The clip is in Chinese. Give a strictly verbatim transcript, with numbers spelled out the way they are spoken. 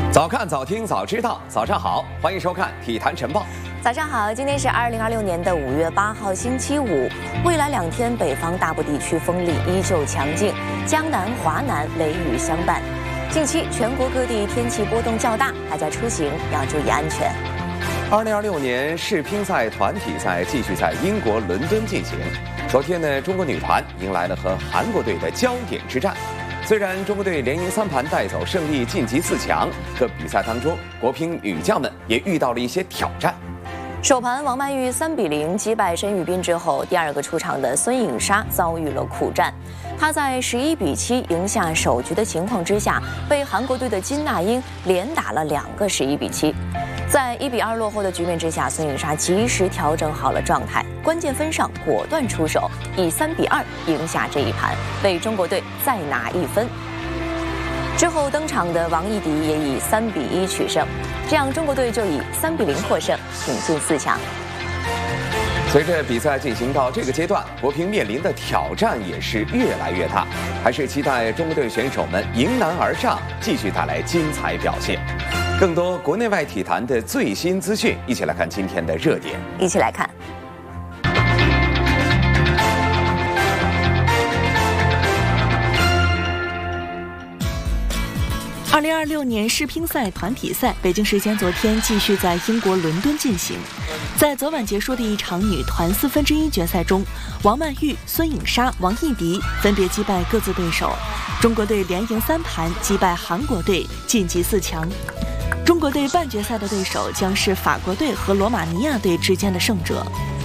早看早听早知道，早上好，欢迎收看《体坛晨报》。 早上好，今天是二零二六年的五月八号，星期五。未来两天，北方大部地区风力依旧强劲，江南、华南雷雨相伴。近期全国各地天气波动较大，大家出行要注意安全。 二零二六年世乒赛团体赛继续在英国伦敦进行。昨天呢，中国女团迎来了和韩国队的焦点之战。虽然中国队连赢三盘带走胜利晋级四强，可比赛当中国乒女将们也遇到了一些挑战。 首盘王曼玉三比零击败申宇彬之后，第二个出场的孙颖莎遭遇了苦战。她在十一比七赢下首局的情况之下，被韩国队的金娜英连打了两个十一比七。在一比二落后的局面之下，孙颖莎及时调整好了状态，关键分上果断出手，以三比二赢下这一盘，为中国队再拿一分。之后登场的王艺迪也以三比一取胜，这样中国队就以三比零获胜，挺进四强。 随着比赛进行到这个阶段，国乒面临的挑战也是越来越大，还是期待中国队选手们迎难而上，继续带来精彩表现。更多国内外体坛的最新资讯，一起来看今天的热点。 一起来看。 二零二六年世乒赛团体赛，北京时间昨天继续在英国伦敦进行。在昨晚结束的一场女团四分之一决赛中，王曼玉、孙颖莎、王艺迪分别击败各自对手，中国队连赢三盘，击败韩国队晋级四强。中国队半决赛的对手将是法国队和罗马尼亚队之间的胜者。